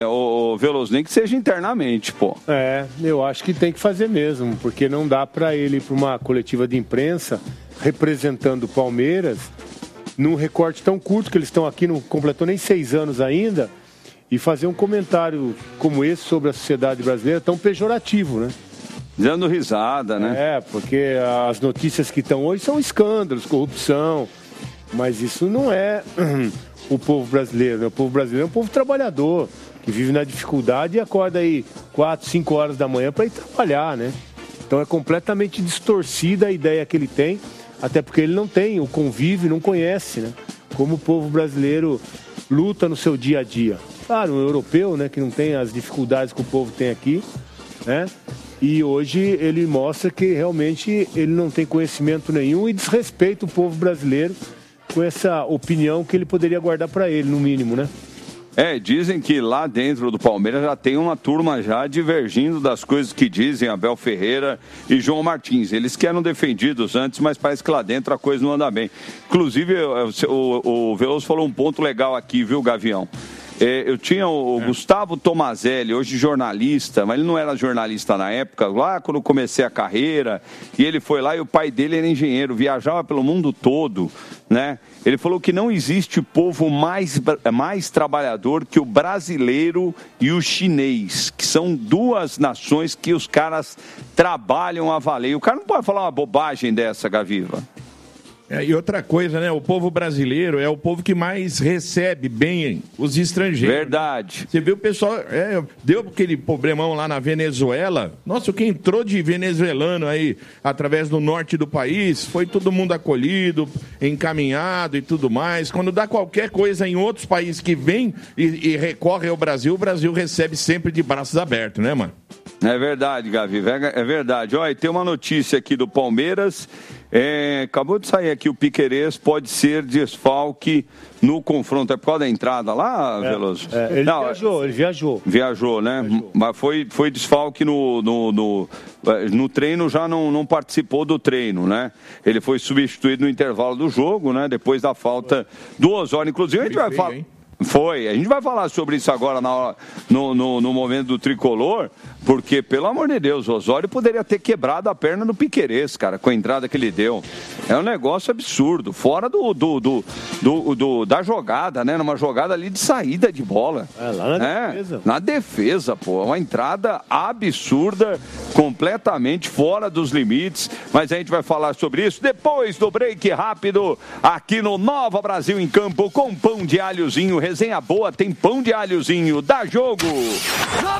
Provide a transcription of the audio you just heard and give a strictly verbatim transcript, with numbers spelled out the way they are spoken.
O Veloso, nem que seja internamente, pô. É, eu acho que tem que fazer mesmo, porque não dá para ele ir para uma coletiva de imprensa representando o Palmeiras num recorte tão curto que eles estão aqui, não completou nem seis anos ainda, e fazer um comentário como esse sobre a sociedade brasileira tão pejorativo, né? Dando risada, né? É, porque as notícias que estão hoje são escândalos, corrupção, mas isso não é o povo brasileiro, né? O povo brasileiro é um povo trabalhador, que vive na dificuldade e acorda aí quatro, cinco horas da manhã para ir trabalhar, né? Então é completamente distorcida a ideia que ele tem, até porque ele não tem o convívio, não conhece, né? Como o povo brasileiro luta no seu dia a dia. Claro, um europeu, né, que não tem as dificuldades que o povo tem aqui, né? E hoje ele mostra que realmente ele não tem conhecimento nenhum e desrespeita o povo brasileiro com essa opinião que ele poderia guardar para ele, no mínimo, né? É, dizem que lá dentro do Palmeiras já tem uma turma já divergindo das coisas que dizem Abel Ferreira e João Martins. Eles que eram defendidos antes, mas parece que lá dentro a coisa não anda bem. Inclusive, o, o Veloso falou um ponto legal aqui, viu, Gavião? É, eu tinha o é. Gustavo Tomazelli, hoje jornalista, mas ele não era jornalista na época, lá quando eu comecei a carreira, e ele foi lá e o pai dele era engenheiro, viajava pelo mundo todo, né? Ele falou que não existe povo mais, mais trabalhador que o brasileiro e o chinês, que são duas nações que os caras trabalham a valer. O cara não pode falar uma bobagem dessa, Gaviva. É, e outra coisa, né? O povo brasileiro é o povo que mais recebe bem os estrangeiros. Verdade. Você viu o pessoal, é, deu aquele problemão lá na Venezuela. Nossa, o que entrou de venezuelano aí através do norte do país, foi todo mundo acolhido, encaminhado e tudo mais. Quando dá qualquer coisa em outros países que vem e, e recorre ao Brasil, o Brasil recebe sempre de braços abertos, né, mano? É verdade, Gavi, é verdade. Olha, tem uma notícia aqui do Palmeiras. É, acabou de sair aqui, o Piquerez pode ser desfalque no confronto. É por causa da entrada lá, é, Veloso? É, ele Não, viajou, ele viajou. Viajou, né? Viajou. Mas foi, foi desfalque no, no, no, no treino, já não, não participou do treino, né? Ele foi substituído no intervalo do jogo, né? Depois da falta do Osório. Inclusive, a gente vai falar... Foi, a gente vai falar sobre isso agora na hora, no, no, no momento do tricolor, porque, pelo amor de Deus, o Osório poderia ter quebrado a perna do Piquerez, cara, com a entrada que ele deu. É um negócio absurdo, fora do, do, do, do, do da jogada, né? Numa jogada ali de saída de bola. É, lá na é, defesa. Na defesa, pô. Uma entrada absurda, completamente fora dos limites. Mas a gente vai falar sobre isso depois do break rápido, aqui no Nova Brasil em Campo, com pão de alhozinho. Resenha boa, tem pão de alhozinho. Dá jogo!